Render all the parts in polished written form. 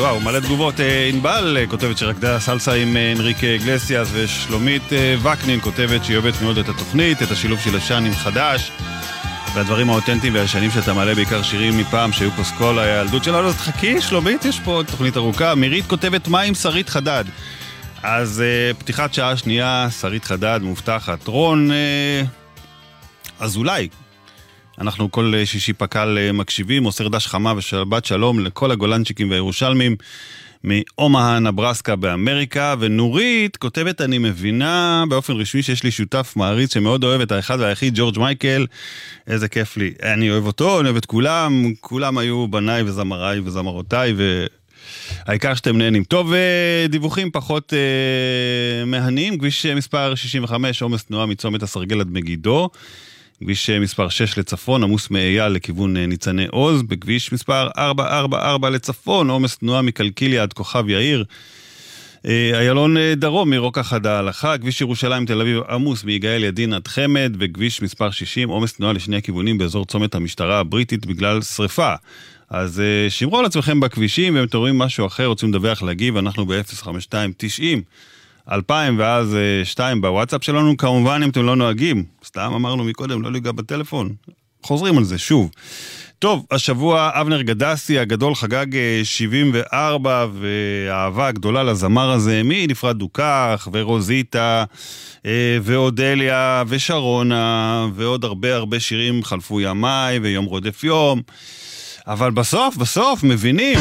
וואו, מלא תגובות. ענבל כותבת שרקדה סלסה עם אנריקה אגלסיאס, ושלומית וקנין כותבת שהיא אוהבת מאוד את התוכנית, את השילוב של ישן עם חדש, והדברים האותנטיים והישנים שאתה מעלה, בעיקר שירים מפעם שהיו פסקול הילדות שלנו. אז חכי שלומית, יש פה תוכנית ארוכה. מירית כותבת מה עם שרית חדד? אז פתיחת שעה שנייה, שרית חדד מובטחת. רון, אז אולי אנחנו כל שישי פקל מקשיבים, עושה דש חמה ושבת שלום לכל הגולנצ'יקים והירושלמים מאומהה, נברסקה באמריקה. ונורית כותבת, אני מבינה באופן רשמי שיש לי שותף מעריץ שמאוד אוהב את האחד והיחיד, ג'ורג' מייקל. איזה כיף לי, אני אוהב אותו, אני אוהב את כולם, כולם היו בניי וזמריי וזמרותיי, והעיקר שאתם נהנים. טוב, דיווחים פחות מהנים. כביש מספר 65, עומס תנועה מצומת הסרגל עד מגידו. כביש מספר 6 לצפון, עמוס מאייל לכיוון ניצני עוז. בכביש מספר 444 לצפון, עומס תנועה מקלקיליה עד כוכב יאיר. איילון דרום מרוקח עד ההלכה. כביש ירושלים תל אביב עמוס מיגאל ידין עד חמד. וכביש מספר 60, עומס תנועה לשני הכיוונים באזור צומת המשטרה הבריטית בגלל שריפה. אז שמרו על עצמכם בכבישים, ואם אתם רואים משהו אחר, רוצים לדווח להגיב, אנחנו ב-052-90-2000 ואז 2 בוואטסאפ שלנו. כמובן, אם אתם לא נוהגים, סתם אמרנו מקודם, לא להיגע בטלפון, חוזרים על זה שוב. טוב, השבוע אבנר גדסי הגדול חגג 74, והאהבה הגדולה לזמר הזה, מי נפרד דוקח, ורוזיטה, ואודליה, ושרונה, ועוד הרבה שירים, חלפו ימיי, ויום רודף יום. אבל בסוף מבינים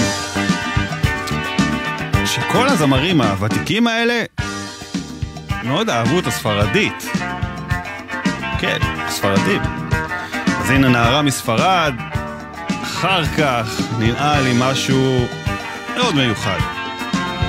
שכל הזמרים הוותיקים האלה מאוד אהבו את הספרדית. כן, הספרדים. אז הנה נערה מספרד, אחר כך נראה לי משהו מאוד מיוחד.